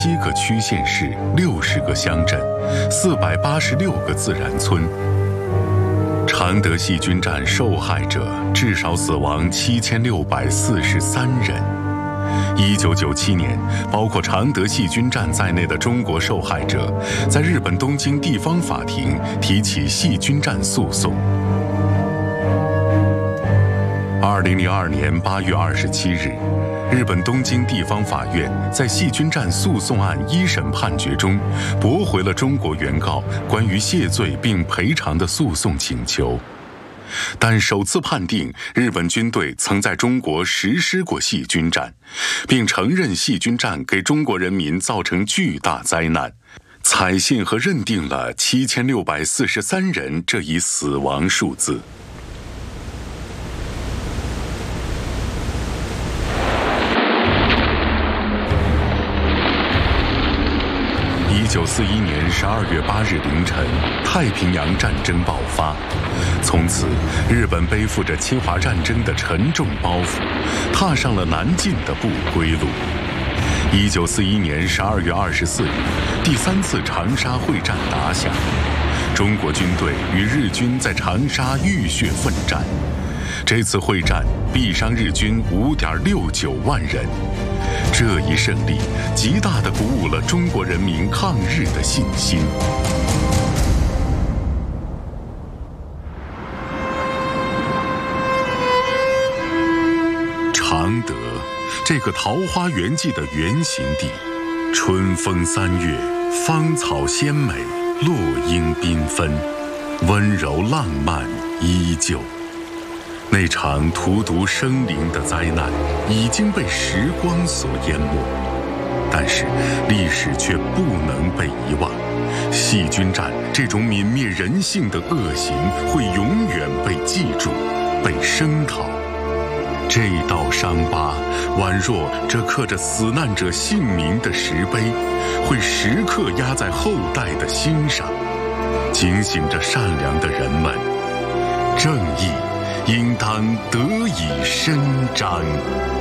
7个区县市，60个乡镇，486个自然村。常德细菌战受害者至少死亡7643人。1997年，包括常德细菌战在内的中国受害者，在日本东京地方法庭提起细菌战诉讼。2002年8月27日，日本东京地方法院在细菌战诉讼案一审判决中，驳回了中国原告关于谢罪并赔偿的诉讼请求，但首次判定日本军队曾在中国实施过细菌战，并承认细菌战给中国人民造成巨大灾难，采信和认定了7643人这一死亡数字。1941年12月8日凌晨，太平洋战争爆发。从此，日本背负着侵华战争的沉重包袱，踏上了南进的不归路。1941年12月24日，第3次长沙会战打响，中国军队与日军在长沙浴血奋战。这次会战毙伤日军5.69万人。这一胜利极大地鼓舞了中国人民抗日的信心。常德，这个桃花源记的原型地，春风3月，芳草鲜美，落英缤纷，温柔浪漫依旧。那场荼毒生灵的灾难已经被时光所淹没，但是历史却不能被遗忘。细菌战这种泯灭人性的恶行会永远被记住，被声讨。这道伤疤宛若这刻着死难者姓名的石碑，会时刻压在后代的心上，警醒着善良的人们，正义应当得以伸张。